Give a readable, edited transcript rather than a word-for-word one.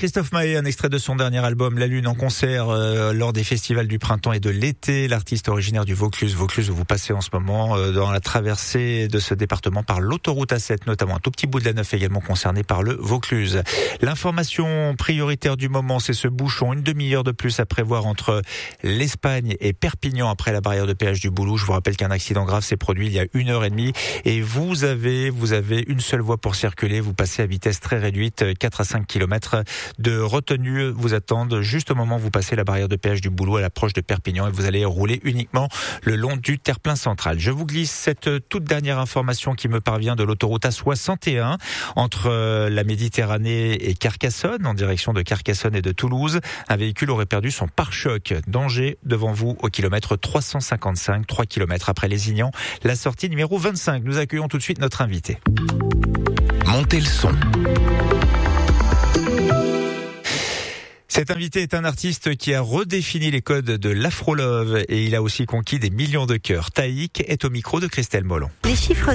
Christophe Maé, un extrait de son dernier album La Lune en concert lors des festivals du printemps et de l'été. L'artiste originaire du Vaucluse où vous passez en ce moment dans la traversée de ce département par l'autoroute A7, notamment un tout petit bout de la 9 également concerné par le Vaucluse. L'information prioritaire du moment, c'est ce bouchon, une demi-heure de plus à prévoir entre l'Espagne et Perpignan après la barrière de péage du Boulou. Je vous rappelle qu'un accident grave s'est produit il y a 1h30 et vous avez une seule voie pour circuler. Vous passez à vitesse très réduite, 4 à 5 km de retenue vous attendent juste au moment où vous passez la barrière de péage du Boulou à l'approche de Perpignan et vous allez rouler uniquement le long du terre-plein central. Je vous glisse cette toute dernière information qui me parvient de l'autoroute A61 entre la Méditerranée et Carcassonne, en direction de Carcassonne et de Toulouse. Un véhicule aurait perdu son pare-choc. Danger devant vous au kilomètre 355, 3 km après Lézignan, la sortie numéro 25. Nous accueillons tout de suite notre invité. Montez le son. Cet invité est un artiste qui a redéfini les codes de l'afro-love et il a aussi conquis des millions de cœurs. Taïk est au micro de Christelle Mollon. Les chiffres